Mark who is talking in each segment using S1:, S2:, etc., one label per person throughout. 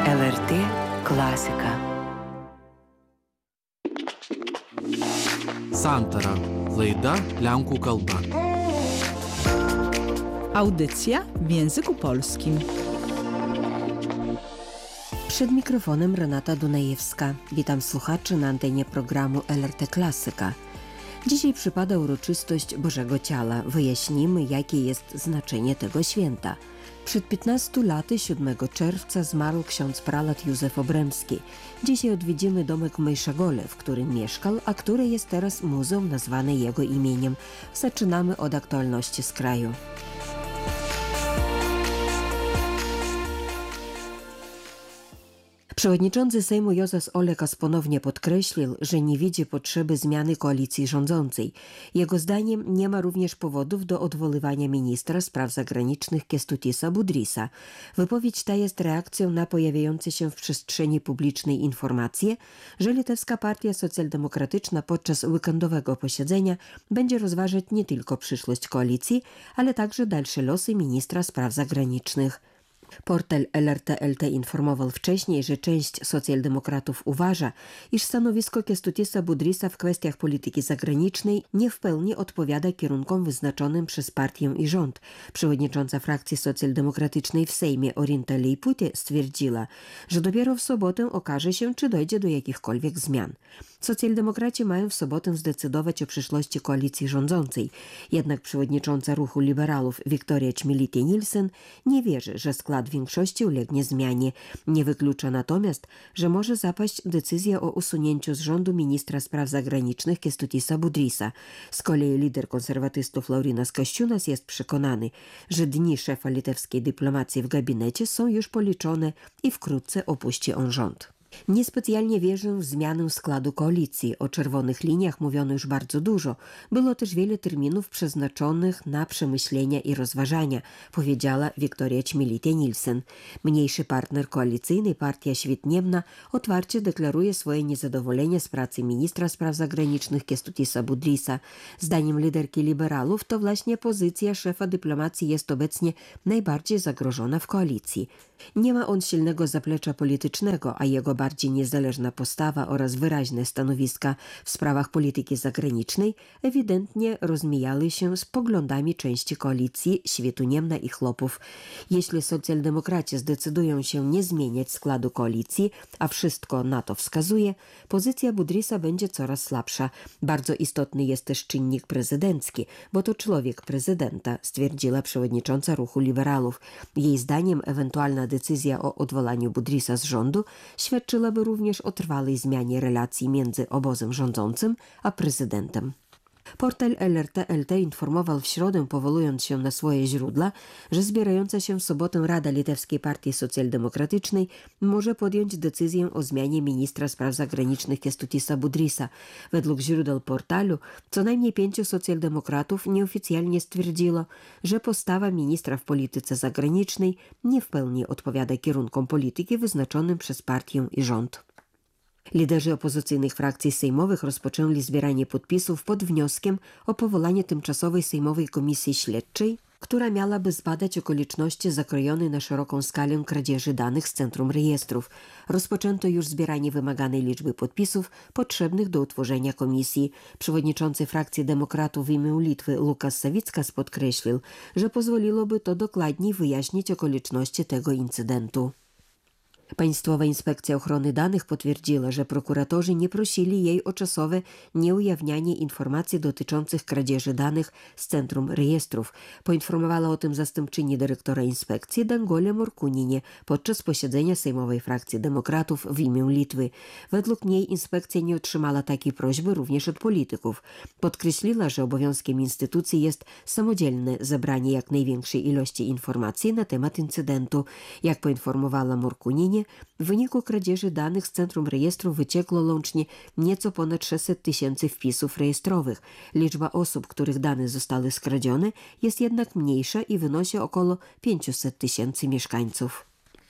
S1: ЛРТ Класика.
S2: Santara. Laida Lenkų kalba.
S3: Audycja w języku polskim.
S4: Przed mikrofonem Renata Dunajewska. Witam słuchaczy na antenie programu LRT Klasyka. Dzisiaj przypada uroczystość Bożego Ciała. Wyjaśnimy, jakie jest znaczenie tego święta. Przed 15 laty, 7 czerwca, zmarł ksiądz pralat Józef Obremski. Dzisiaj odwiedzimy domek w Mejszagole, w którym mieszkał, a które jest teraz muzeum nazwane jego imieniem. Zaczynamy od aktualności z kraju. Przewodniczący Sejmu Józef Olekas ponownie podkreślił, że nie widzi potrzeby zmiany koalicji rządzącej. Jego zdaniem nie ma również powodów do odwoływania ministra spraw zagranicznych Kęstutisa Budrysa. Wypowiedź ta jest reakcją na pojawiające się w przestrzeni publicznej informacje, że litewska partia socjaldemokratyczna podczas weekendowego posiedzenia będzie rozważać nie tylko przyszłość koalicji, ale także dalsze losy ministra spraw zagranicznych. Portal LRT.lt informował wcześniej, że część socjaldemokratów uważa, iż stanowisko Kęstutisa Budrysa w kwestiach polityki zagranicznej nie w pełni odpowiada kierunkom wyznaczonym przez partię i rząd. Przewodnicząca frakcji socjaldemokratycznej w Sejmie Orinta Leiputė stwierdziła, że dopiero w sobotę okaże się, czy dojdzie do jakichkolwiek zmian. Socjaldemokraci mają w sobotę zdecydować o przyszłości koalicji rządzącej. Jednak przewodnicząca ruchu liberałów Wiktoria Čmilytė-Nilsen nie wierzy, że skład większości ulegnie zmianie. Nie wyklucza natomiast, że może zapaść decyzja o usunięciu z rządu ministra spraw zagranicznych Kęstutisa Budrysa. Z kolei lider konserwatystów Laurynas Kasčiūnas jest przekonany, że dni szefa litewskiej dyplomacji w gabinecie są już policzone i wkrótce opuści on rząd. Niespecjalnie wierzę w zmianę składu koalicji. O czerwonych liniach mówiono już bardzo dużo. Było też wiele terminów przeznaczonych na przemyślenia i rozważania, powiedziała Wiktoria Čmilytė-Nilsen. Mniejszy partner koalicyjny, partia Świetniemna, otwarcie deklaruje swoje niezadowolenie z pracy ministra spraw zagranicznych Kęstutisa Budrysa. Zdaniem liderki liberałów to właśnie pozycja szefa dyplomacji jest obecnie najbardziej zagrożona w koalicji. Nie ma on silnego zaplecza politycznego, a jego bardziej niezależna postawa oraz wyraźne stanowiska w sprawach polityki zagranicznej ewidentnie rozmijały się z poglądami części koalicji Świetuniemna i Chłopów. Jeśli socjaldemokraci zdecydują się nie zmieniać składu koalicji, a wszystko na to wskazuje, pozycja Budrysa będzie coraz słabsza. Bardzo istotny jest też czynnik prezydencki, bo to człowiek prezydenta, stwierdziła przewodnicząca ruchu liberałów. Jej zdaniem ewentualna decyzja o odwolaniu Budrysa z rządu świadczyłaby również o trwałej zmianie relacji między obozem rządzącym a prezydentem. Portal LRT.lt informował w środę, powołując się na swoje źródła, że zbierająca się w sobotę Rada Litewskiej Partii Socjaldemokratycznej może podjąć decyzję o zmianie ministra spraw zagranicznych Kęstutisa Budrysa. Według źródeł portalu co najmniej 5 socjaldemokratów nieoficjalnie stwierdziło, że postawa ministra w polityce zagranicznej nie w pełni odpowiada kierunkom polityki wyznaczonym przez partię i rząd. Liderzy opozycyjnych frakcji sejmowych rozpoczęli zbieranie podpisów pod wnioskiem o powołanie tymczasowej sejmowej komisji śledczej, która miałaby zbadać okoliczności zakrojonej na szeroką skalę kradzieży danych z Centrum Rejestrów. Rozpoczęto już zbieranie wymaganej liczby podpisów potrzebnych do utworzenia komisji. Przewodniczący frakcji demokratów w imię Litwy Lukas Savickas podkreślił, że pozwoliłoby to dokładniej wyjaśnić okoliczności tego incydentu. Państwowa Inspekcja Ochrony Danych potwierdziła, że prokuratorzy nie prosili jej o czasowe nieujawnianie informacji dotyczących kradzieży danych z Centrum Rejestrów. Poinformowała o tym zastępczyni dyrektora inspekcji Danguolė Morkūnienė podczas posiedzenia Sejmowej Frakcji Demokratów w imię Litwy. Według niej inspekcja nie otrzymała takiej prośby również od polityków. Podkreśliła, że obowiązkiem instytucji jest samodzielne zebranie jak największej ilości informacji na temat incydentu. Jak poinformowała Morkūnienė, w wyniku kradzieży danych z Centrum Rejestrów wyciekło łącznie nieco ponad 600 000 wpisów rejestrowych. Liczba osób, których dane zostały skradzione, jest jednak mniejsza i wynosi około 500 000 mieszkańców.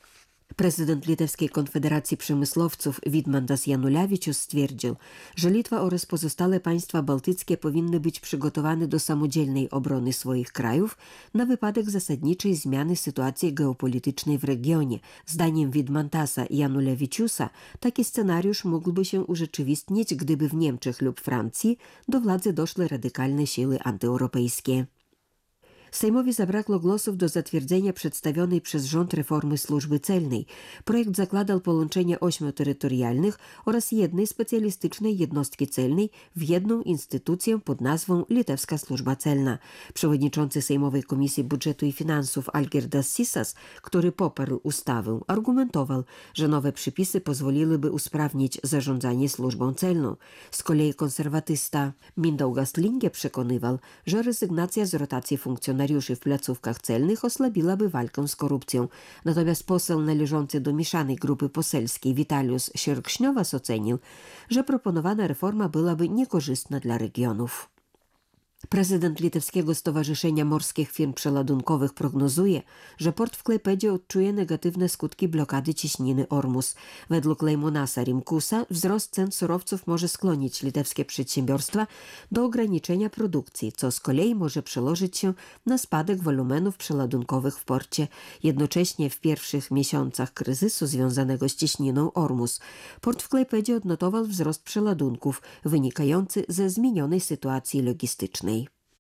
S4: Prezydent Litewskiej Konfederacji Przemysłowców Vidmantas Janulevičius stwierdził, że Litwa oraz pozostałe państwa bałtyckie powinny być przygotowane do samodzielnej obrony swoich krajów na wypadek zasadniczej zmiany sytuacji geopolitycznej w regionie. Zdaniem Vidmantasa Janulevičiusa taki scenariusz mógłby się urzeczywistnić, gdyby w Niemczech lub Francji do władzy doszły radykalne siły antyeuropejskie. Sejmowi zabrakło głosów do zatwierdzenia przedstawionej przez rząd reformy służby celnej. Projekt zakładał połączenie 8 terytorialnych oraz jednej specjalistycznej jednostki celnej w jedną instytucję pod nazwą Litewska Służba Celna. Przewodniczący Sejmowej Komisji Budżetu i Finansów Algirdas Sysas, który poparł ustawę, argumentował, że nowe przepisy pozwoliłyby usprawnić zarządzanie służbą celną. Z kolei konserwatysta Mindaugas Lingė przekonywał, że rezygnacja z rotacji funkcjonariuszy w placówkach celnych osłabiłaby walkę z korupcją. Natomiast poseł należący do mieszanej grupy poselskiej Vitalius Sierkšniowas ocenił, że proponowana reforma byłaby niekorzystna dla regionów. Prezydent Litewskiego Stowarzyszenia Morskich Firm Przeładunkowych prognozuje, że port w Klaipedzie odczuje negatywne skutki blokady cieśniny Ormus. Według Leimonasa Rimkusa wzrost cen surowców może skłonić litewskie przedsiębiorstwa do ograniczenia produkcji, co z kolei może przełożyć się na spadek wolumenów przeładunkowych w porcie. Jednocześnie w pierwszych miesiącach kryzysu związanego z cieśniną Ormus port w Klaipedzie odnotował wzrost przeładunków wynikający ze zmienionej sytuacji logistycznej.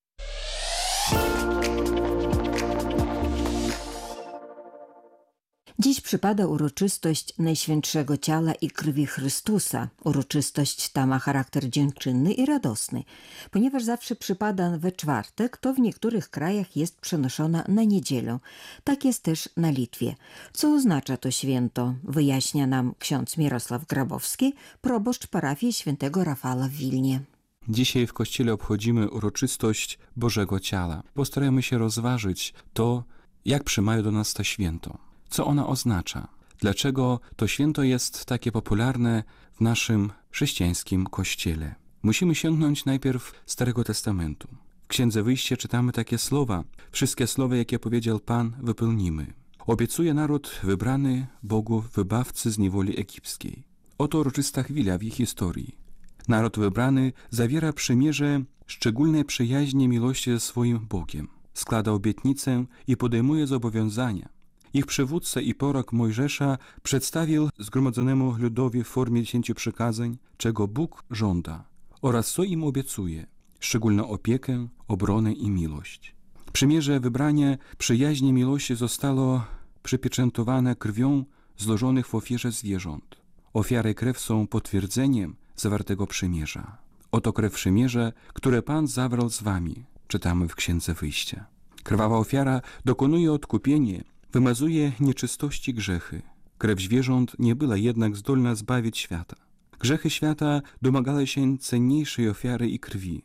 S4: Dziś przypada uroczystość Najświętszego Ciała i Krwi Chrystusa. Uroczystość ta ma charakter dziękczynny i radosny. Ponieważ zawsze przypada we czwartek, to w niektórych krajach jest przenoszona na niedzielę. Tak jest też na Litwie. Co oznacza to święto, wyjaśnia nam ksiądz Mirosław Grabowski, proboszcz parafii świętego Rafała w Wilnie.
S5: Dzisiaj w Kościele obchodzimy uroczystość Bożego Ciała. Postarajmy się rozważyć to, jak przemawia do nas to święto. Co ona oznacza? Dlaczego to święto jest takie popularne w naszym chrześcijańskim Kościele? Musimy sięgnąć najpierw Starego Testamentu. W Księdze Wyjścia czytamy takie słowa. Wszystkie słowa, jakie powiedział Pan, wypełnimy. Obiecuje naród wybrany Bogu wybawcy z niewoli egipskiej. Oto uroczysta chwila w ich historii. Naród wybrany zawiera przymierze szczególnej przyjaźni miłości ze swoim Bogiem. Składa obietnicę i podejmuje zobowiązania. Ich przywódca i prorok Mojżesza przedstawił zgromadzonemu ludowi w formie 10 przykazań, czego Bóg żąda oraz co im obiecuje, szczególną opiekę, obronę i miłość. Przymierze wybrania przyjaźni miłości zostało przypieczętowane krwią złożonych w ofierze zwierząt. Ofiara i krew są potwierdzeniem zawartego przymierza. Oto krew przymierza, które Pan zawarł z wami, czytamy w Księdze Wyjścia. Krwawa ofiara dokonuje odkupienia, wymazuje nieczystości grzechy. Krew zwierząt nie była jednak zdolna zbawić świata. Grzechy świata domagały się cenniejszej ofiary i krwi.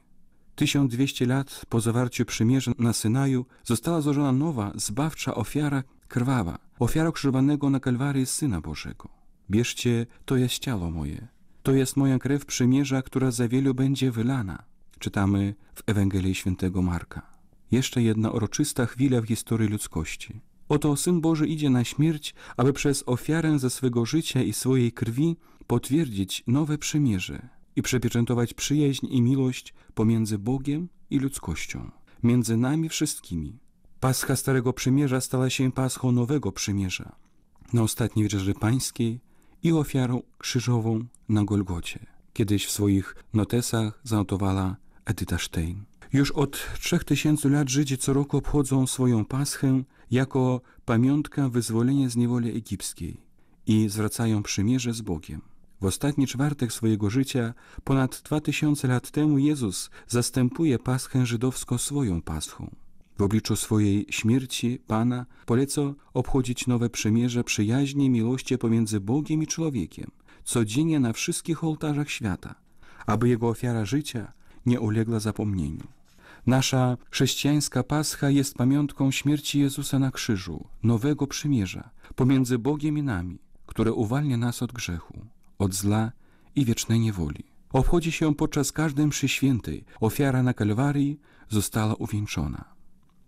S5: 1200 lat po zawarciu przymierza na Synaju została złożona nowa, zbawcza ofiara krwawa, ofiara krzyżowanego na Kalwarii Syna Bożego. Bierzcie, to jest ciało moje. To jest moja krew przymierza, która za wielu będzie wylana. Czytamy w Ewangelii Świętego Marka. Jeszcze jedna uroczysta chwila w historii ludzkości. Oto Syn Boży idzie na śmierć, aby przez ofiarę ze swego życia i swojej krwi potwierdzić nowe przymierze i przepieczętować przyjaźń i miłość pomiędzy Bogiem i ludzkością, między nami wszystkimi. Pascha Starego Przymierza stała się paschą Nowego Przymierza na ostatniej Wieczerzy Pańskiej i ofiarą krzyżową na Golgocie. Kiedyś w swoich notesach zanotowała Edyta Stein. Już od 3000 lat Żydzi co roku obchodzą swoją Paschę jako pamiątkę wyzwolenia z niewoli egipskiej i zwracają przymierze z Bogiem. W ostatni czwartek swojego życia, ponad 2000 lat temu, Jezus zastępuje Paschę żydowską swoją Paschą. W obliczu swojej śmierci Pana poleca obchodzić nowe przymierze przyjaźni i miłości pomiędzy Bogiem i człowiekiem, codziennie na wszystkich ołtarzach świata, aby Jego ofiara życia nie uległa zapomnieniu. Nasza chrześcijańska Pascha jest pamiątką śmierci Jezusa na krzyżu, nowego przymierza pomiędzy Bogiem i nami, które uwalnia nas od grzechu, od zła i wiecznej niewoli. Obchodzi się podczas każdej mszy świętej. Ofiara na Kalwarii została uwieńczona.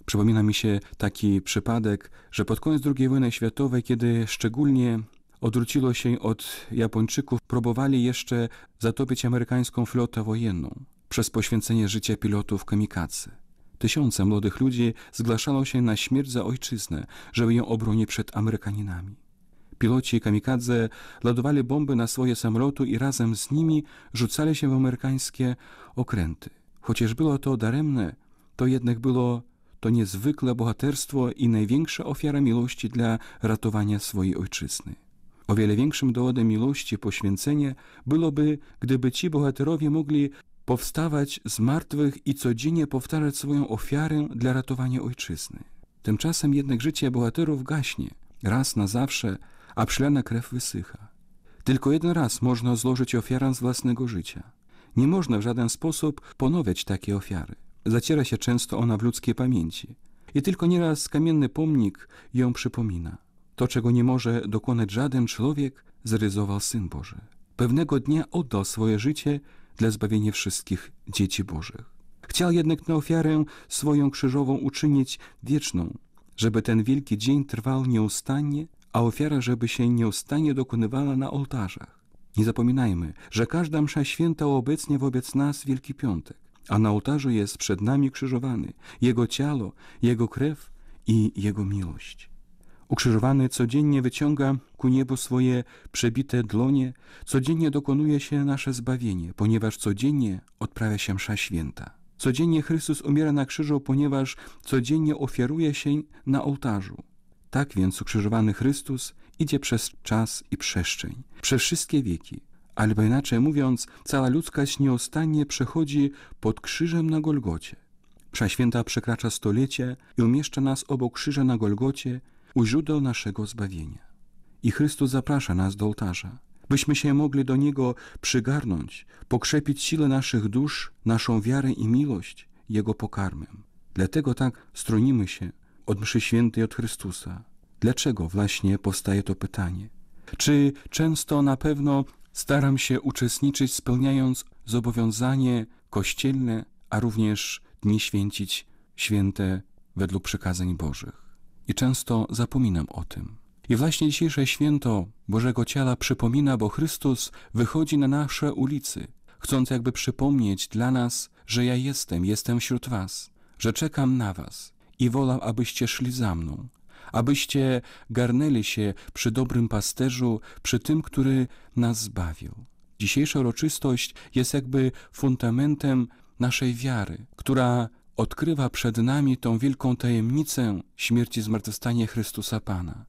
S5: Przypomina mi się taki przypadek, że pod koniec II wojny światowej, kiedy szczególnie odwróciło się od Japończyków, próbowali jeszcze zatopić amerykańską flotę wojenną przez poświęcenie życia pilotów kamikadze. Tysiące młodych ludzi zgłaszało się na śmierć za ojczyznę, żeby ją obronić przed Amerykaninami. Piloci kamikadze ładowali bomby na swoje samoloty i razem z nimi rzucali się w amerykańskie okręty. Chociaż było to daremne, to jednak było to niezwykłe bohaterstwo i największa ofiara miłości dla ratowania swojej ojczyzny. O wiele większym dowodem miłości i poświęcenia byłoby, gdyby ci bohaterowie mogli powstawać z martwych i codziennie powtarzać swoją ofiarę dla ratowania ojczyzny. Tymczasem jednak życie bohaterów gaśnie, raz na zawsze, a przelana krew wysycha. Tylko jeden raz można złożyć ofiarę z własnego życia. Nie można w żaden sposób ponawiać takiej ofiary. Zaciera się często ona w ludzkiej pamięci. I tylko nieraz kamienny pomnik ją przypomina. To, czego nie może dokonać żaden człowiek, zrealizował Syn Boży. Pewnego dnia oddał swoje życie dla zbawienia wszystkich dzieci Bożych. Chciał jednak tę ofiarę swoją krzyżową uczynić wieczną, żeby ten wielki dzień trwał nieustannie, a ofiara, żeby się nieustannie dokonywała na ołtarzach. Nie zapominajmy, że każda msza święta obecnie wobec nas Wielki Piątek, a na ołtarzu jest przed nami krzyżowany Jego ciało, Jego krew i Jego miłość. Ukrzyżowany codziennie wyciąga ku niebu swoje przebite dłonie, codziennie dokonuje się nasze zbawienie, ponieważ codziennie odprawia się msza święta. Codziennie Chrystus umiera na krzyżu, ponieważ codziennie ofiaruje się na ołtarzu. Tak więc ukrzyżowany Chrystus idzie przez czas i przestrzeń, przez wszystkie wieki. Albo inaczej mówiąc, cała ludzkość nieustannie przechodzi pod krzyżem na Golgocie. Msza święta przekracza stolecie i umieszcza nas obok krzyża na Golgocie, u źródeł naszego zbawienia. I Chrystus zaprasza nas do ołtarza, byśmy się mogli do Niego przygarnąć, pokrzepić siłę naszych dusz, naszą wiarę i miłość Jego pokarmem. Dlatego tak stronimy się od mszy świętej od Chrystusa. Dlaczego właśnie powstaje to pytanie? Czy często na pewno staram się uczestniczyć, spełniając zobowiązanie kościelne, a również dni święcić święte według przykazań Bożych? I często zapominam o tym. I właśnie dzisiejsze święto Bożego Ciała przypomina, bo Chrystus wychodzi na nasze ulicy, chcąc jakby przypomnieć dla nas, że ja jestem wśród was, że czekam na was i wolał, abyście szli za mną, abyście garnęli się przy dobrym pasterzu, przy tym, który nas zbawił. Dzisiejsza uroczystość jest jakby fundamentem naszej wiary, która odkrywa przed nami tą wielką tajemnicę śmierci i zmartwychwstania Chrystusa Pana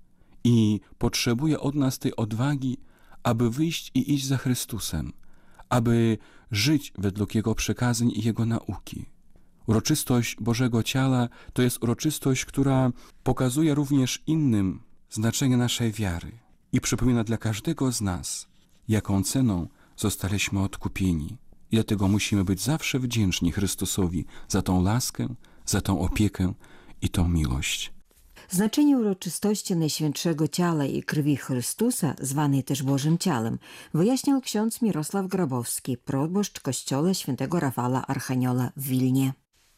S5: i potrzebuje od nas tej odwagi, aby wyjść i iść za Chrystusem, aby żyć według Jego przykazań i Jego nauki. Uroczystość Bożego Ciała to jest uroczystość, która pokazuje również innym znaczenie naszej wiary i przypomina dla każdego z nas, jaką ceną zostaliśmy odkupieni. I dlatego musimy być zawsze wdzięczni Chrystusowi za tą laskę, za tą opiekę i tą miłość.
S4: Znaczenie uroczystości Najświętszego Ciała i Krwi Chrystusa, zwanej też Bożym Ciałem, wyjaśniał ksiądz Mirosław Grabowski, proboszcz kościoła świętego Rafała Archanioła w Wilnie.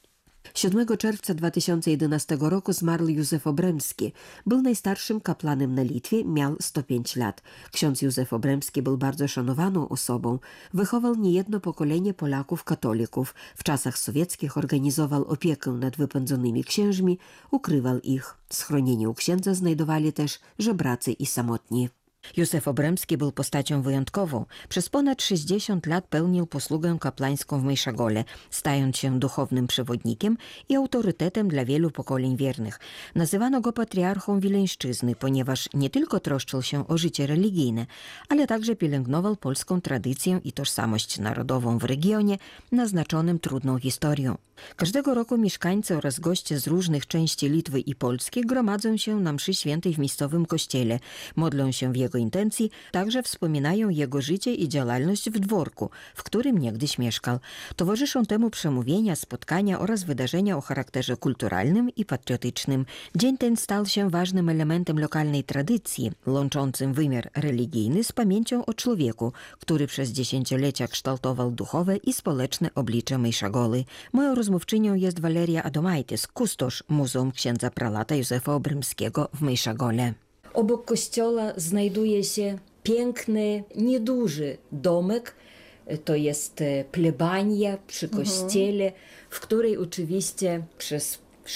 S4: 7 czerwca 2011 roku zmarł Józef Obremski. Był najstarszym kaplanem na Litwie, miał 105 lat. Ksiądz Józef Obremski był bardzo szanowaną osobą. Wychował niejedno pokolenie Polaków katolików. W czasach sowieckich organizował opiekę nad wypędzonymi księżmi, ukrywał ich. Schronienie u księdza znajdowali też żebracy i samotni. Józef Obremski był postacią wyjątkową. Przez ponad 60 lat pełnił posługę kaplańską w Mejszagole, stając się duchownym przewodnikiem i autorytetem dla wielu pokoleń wiernych. Nazywano go patriarchą Wileńszczyzny, ponieważ nie tylko troszczył się o życie religijne, ale także pielęgnował polską tradycję i tożsamość narodową w regionie naznaczonym trudną historią. Każdego roku mieszkańcy oraz goście z różnych części Litwy i Polski gromadzą się na mszy świętej w miejscowym kościele, modlą się w jego intencji, także wspominają jego życie i działalność w dworku, w którym niegdyś mieszkał. Towarzyszą temu przemówienia, spotkania oraz wydarzenia o charakterze kulturalnym i patriotycznym. Dzień ten stał się ważnym elementem lokalnej tradycji, łączącym wymiar religijny z pamięcią o człowieku, który przez dziesięciolecia kształtował duchowe i społeczne oblicze Mejszagoly. Moją rozmówczynią jest Waleria Adomaitis, kustosz Muzeum Księdza Pralata Józefa Obremskiego w Mejszagole. Obok kościoła znajduje się piękny, nieduży domek. To jest plebania przy kościele, w której oczywiście przez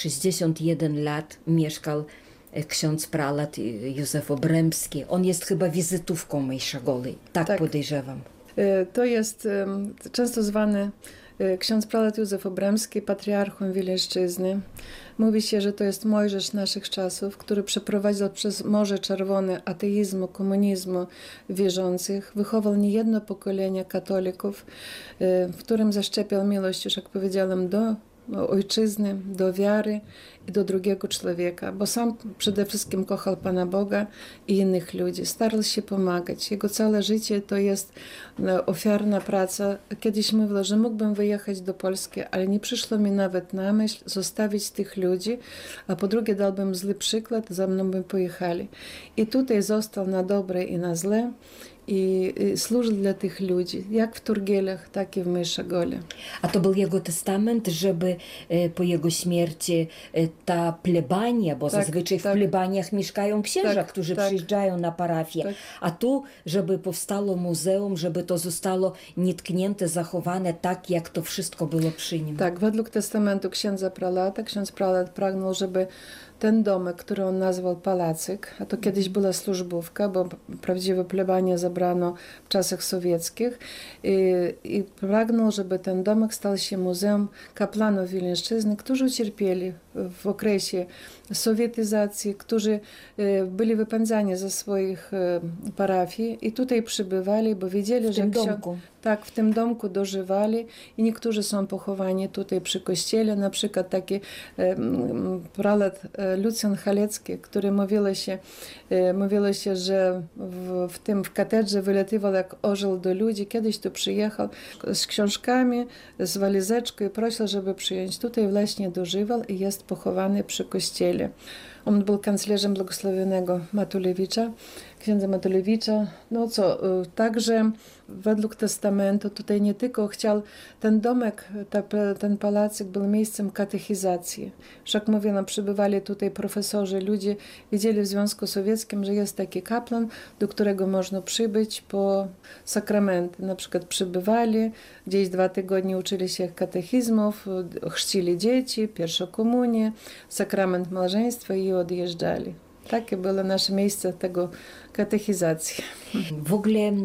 S4: 61 lat mieszkał ksiądz pralat Józef Obremski. On jest chyba wizytówką Mejszagoly. Tak podejrzewam.
S6: To jest często zwany ksiądz pralat Józef Obremski, patriarchą Wileńszczyzny. Mówi się, że to jest Mojżesz naszych czasów, który przeprowadził przez Morze Czerwone ateizmu, komunizmu wierzących, wychował niejedno pokolenie katolików, w którym zaszczepiał miłość, już jak powiedziałam, do ojczyzny, do wiary i do drugiego człowieka, bo sam przede wszystkim kochał Pana Boga i innych ludzi. Starał się pomagać. Jego całe życie to jest ofiarna praca. Kiedyś mówił, że mógłbym wyjechać do Polski, ale nie przyszło mi nawet na myśl zostawić tych ludzi, a po drugie dałbym zły przykład, za mną by pojechali. I tutaj został na dobre i na złe. I służył dla tych ludzi, jak w Turgielach, tak i w Mejszagole.
S4: A to był jego testament, żeby po jego śmierci ta plebania, bo zazwyczaj w plebaniach mieszkają księża, którzy przyjeżdżają na parafię, a tu, żeby powstało muzeum, żeby to zostało nietknięte, zachowane tak, jak to wszystko było przy nim.
S6: Tak, według testamentu księdza pralata, ksiądz pralat pragnął, żeby ten domek, który on nazwał Palacyk, a to kiedyś była służbówka, bo prawdziwe plebanie zabrano w czasach sowieckich i pragnął, żeby ten domek stał się muzeum kapłanów Wileńszczyzny, którzy ucierpieli w okresie sowietyzacji, którzy byli wypędzani ze swoich parafii i tutaj przybywali, bo wiedzieli, że w tym domku dożywali i niektórzy są pochowani tutaj przy kościele, na przykład taki pralat Lucjan Halecki, który mówiło się, że w katedrze wylatywał jak orzeł do ludzi. Kiedyś tu przyjechał z książkami, z walizeczką i prosił, żeby przyjąć. Tutaj właśnie dożywał i jest pochowany przy kościele. On był kanclerzem błogosławionego Matulewicza, księdza Matulewicza. Także według testamentu tutaj nie tylko chciał, ten domek, ten pałacyk był miejscem katechizacji. Jak mówiłam, przybywali tutaj profesorzy, ludzie wiedzieli w Związku Sowieckim, że jest taki kapłan, do którego można przybyć po sakramenty. Na przykład przybywali, gdzieś 2 tygodnie uczyli się katechizmów, chrzcili dzieci, pierwszą komunię, sakrament małżeństwa i odjeżdżali. Takie było nasze miejsce tego katechizacji.
S4: W ogóle